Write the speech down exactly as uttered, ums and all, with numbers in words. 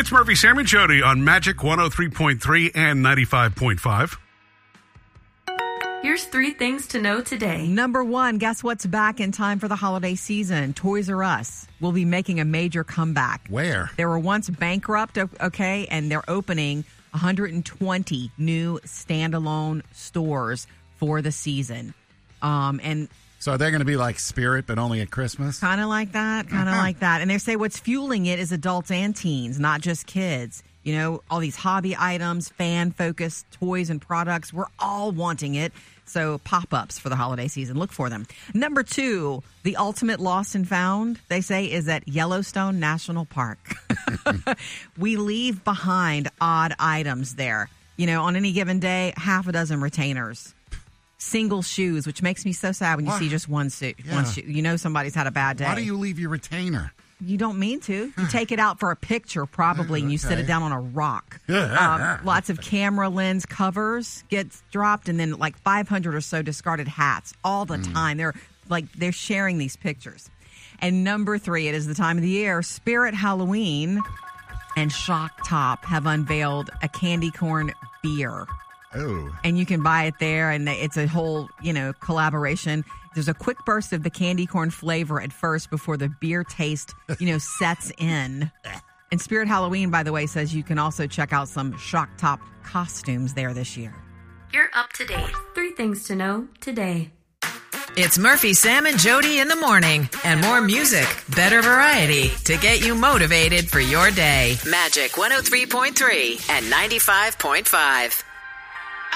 It's Murphy, Sam, and Jody on Magic one oh three point three and ninety-five point five. Here's three things to know today. Number one, guess what's back in time for the holiday season? Toys R Us will be making a major comeback. Where? They were once bankrupt, okay, and they're opening one hundred twenty new standalone stores for the season. Um, and So are they going to be like Spirit, but only at Christmas? kind of like that, kind of Uh-huh. like that. And they say what's fueling it is adults and teens, not just kids. You know, all these hobby items, fan-focused toys and products, we're all wanting it. So pop-ups for the holiday season. Look for them. Number two, the ultimate lost and found, they say, is at Yellowstone National Park. We leave behind odd items there. You know, on any given day, half a dozen retainers. Single shoes, which makes me so sad when you What? see just one, suit, Yeah. one shoe. You know somebody's had a bad day. Why do you leave your retainer? You don't mean to. You take it out for a picture, probably, and you sit Okay. it down on a rock. um, lots of camera lens covers gets dropped, and then like five hundred or so discarded hats all the time. They're like they're sharing these pictures. And number three, it is the time of the year. Spirit Halloween and Shock Top have unveiled a candy corn beer. Oh. And you can buy it there, and it's a whole, you know, collaboration. There's a quick burst of the candy corn flavor at first before the beer taste, you know, sets in. And Spirit Halloween, by the way, says you can also check out some Shock Top costumes there this year. You're up to date. Three things to know today. It's Murphy, Sam, and Jody in the morning. And more music, better variety to get you motivated for your day. Magic one oh three point three and ninety-five point five.